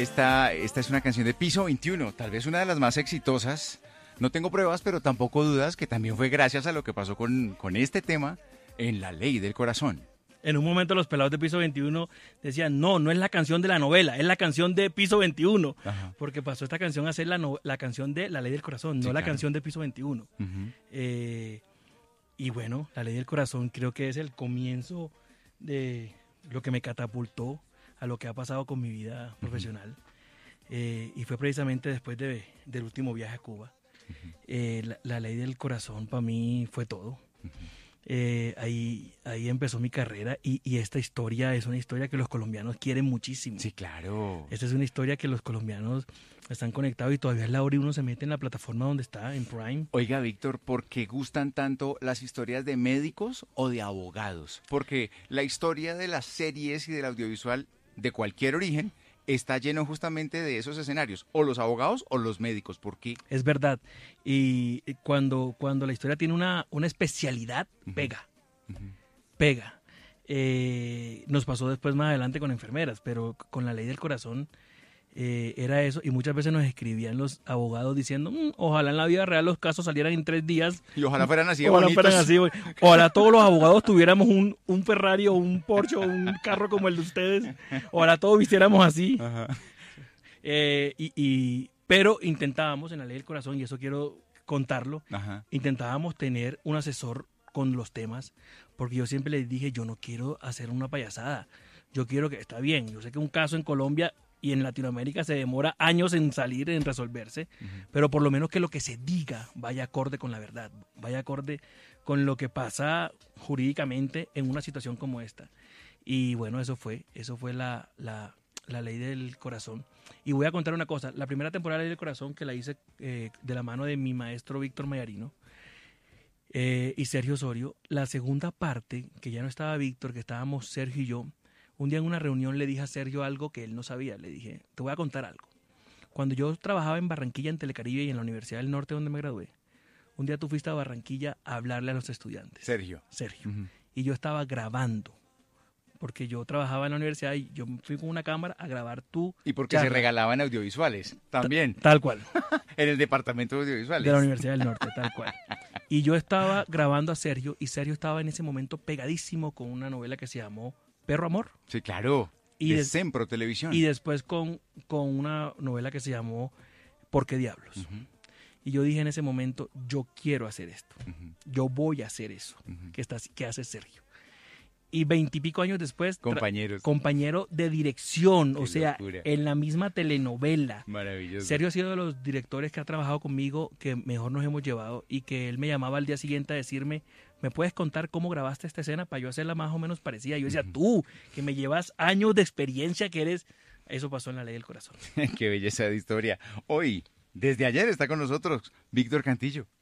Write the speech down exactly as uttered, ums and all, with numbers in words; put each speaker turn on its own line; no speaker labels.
esta, esta es una canción de Piso veintiuno, tal vez una de las más exitosas. No tengo pruebas, pero tampoco dudas que también fue gracias a lo que pasó con, con este tema en La Ley del Corazón.
En un momento los pelados de Piso veintiuno decían, no, no es la canción de la novela, es la canción de Piso veintiuno. Ajá. Porque pasó esta canción a ser la, no, la canción de La Ley del Corazón, sí, no claro. la canción de Piso veintiuno. Uh-huh. Eh, y bueno, La Ley del Corazón creo que es el comienzo de lo que me catapultó a lo que ha pasado con mi vida uh-huh. profesional. Eh, y fue precisamente después de, del último viaje a Cuba. Uh-huh. Eh, la, la Ley del Corazón para mí fue todo. Uh-huh. Eh, ahí, ahí empezó mi carrera y, y esta historia es una historia que los colombianos quieren muchísimo.
Sí, claro.
Esta es una historia que los colombianos están conectados y todavía es la hora y uno se mete en la plataforma donde está, en Prime.
Oiga, Víctor, ¿por qué gustan tanto las historias de médicos o de abogados? Porque la historia de las series y del audiovisual de cualquier origen está lleno justamente de esos escenarios, o los abogados o los médicos. ¿Por qué?
Es verdad. Y cuando, cuando la historia tiene una, una especialidad, pega. Uh-huh. Pega. Eh, nos pasó después más adelante con enfermeras, pero con La Ley del Corazón eh, era eso. Y muchas veces nos escribían los abogados diciendo, mmm, ojalá en la vida real los casos salieran en tres días.
Y ojalá fueran así de
ojalá
bonitos.
Fueran así, ojalá todos los abogados tuviéramos un, un Ferrari o un Porsche o un carro como el de ustedes. Ojalá todos vistiéramos así. Ajá. Eh, y, y, pero intentábamos en La Ley del Corazón, y eso quiero contarlo, Ajá. intentábamos tener un asesor con los temas, porque yo siempre les dije, yo no quiero hacer una payasada. Yo quiero que, está bien, yo sé que un caso en Colombia y en Latinoamérica se demora años en salir, en resolverse, uh-huh. pero por lo menos que lo que se diga vaya acorde con la verdad, vaya acorde con lo que pasa jurídicamente en una situación como esta. Y bueno, eso fue, eso fue la, la, la Ley del Corazón. Y voy a contar una cosa, la primera temporada de La Ley del Corazón que la hice eh, de la mano de mi maestro Víctor Mayarino eh, y Sergio Osorio, la segunda parte, que ya no estaba Víctor, que estábamos Sergio y yo, un día en una reunión le dije a Sergio algo que él no sabía. Le dije, te voy a contar algo. Cuando yo trabajaba en Barranquilla, en Telecaribe y en la Universidad del Norte donde me gradué, un día tú fuiste a Barranquilla a hablarle a los estudiantes.
Sergio.
Sergio. Uh-huh. Y yo estaba grabando, porque yo trabajaba en la universidad y yo fui con una cámara a grabar tu
Y porque
charla.
Se regalaban audiovisuales también.
Ta- tal cual.
En el departamento de audiovisuales.
De la Universidad del Norte, tal cual. Y yo estaba grabando a Sergio y Sergio estaba en ese momento pegadísimo con una novela que se llamó Perro Amor.
Sí, claro.
Y
de
de,
Sempro Televisión.
Y después con, con una novela que se llamó ¿Por qué diablos? Uh-huh. Y yo dije en ese momento, yo quiero hacer esto. Uh-huh. Yo voy a hacer eso uh-huh. que, está, que hace Sergio. Y veintipico años después,
compañeros.
Tra- compañero de dirección,
qué
o sea,
locura.
En la misma telenovela.
Maravilloso.
Sergio ha sido de los directores que ha trabajado conmigo que mejor nos hemos llevado y que él me llamaba al día siguiente a decirme, ¿me puedes contar cómo grabaste esta escena para yo hacerla más o menos parecida? Yo decía, uh-huh. tú, que me llevas años de experiencia, que eres... Eso pasó en La Ley del Corazón.
Qué belleza de historia. Hoy, desde ayer, está con nosotros Víctor Cantillo.